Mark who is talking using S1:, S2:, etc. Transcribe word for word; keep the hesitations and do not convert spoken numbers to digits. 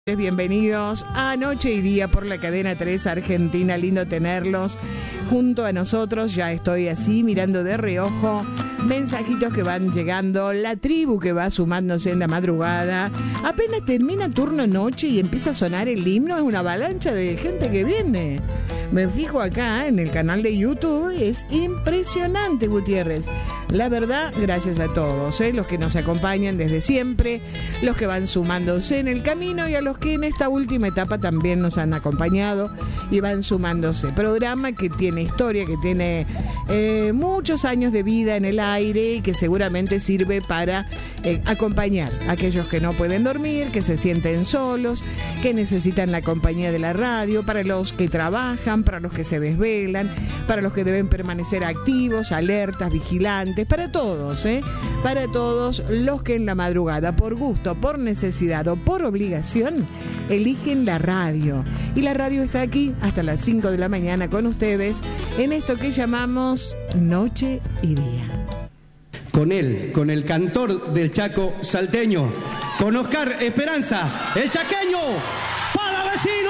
S1: Bienvenidos a Noche y Día por la cadena tres Argentina, lindo tenerlos junto a nosotros. Ya estoy así mirando de reojo mensajitos que van llegando, la tribu que va sumándose en la madrugada. Apenas termina turno noche y empieza a sonar el himno, es una avalancha de gente que viene. Me fijo acá en el canal de YouTube, es impresionante, Gutiérrez. La verdad, gracias a todos, ¿eh? Los que nos acompañan desde siempre, los que van sumándose en el camino y a los que en esta última etapa también nos han acompañado y van sumándose. Programa que tiene historia, que tiene eh, muchos años de vida en el aire y que seguramente sirve para eh, acompañar a aquellos que no pueden dormir, que se sienten solos, que necesitan la compañía de la radio, para los que trabajan, para los que se desvelan, para los que deben permanecer activos, alertas, vigilantes, para todos, ¿eh? Para todos los que en la madrugada, por gusto, por necesidad o por obligación, eligen la radio. Y la radio está aquí hasta las cinco de la mañana con ustedes en esto que llamamos Noche y Día.
S2: Con él, con el cantor del Chaco salteño, con Oscar Esperanza, el chaqueño, para vecino.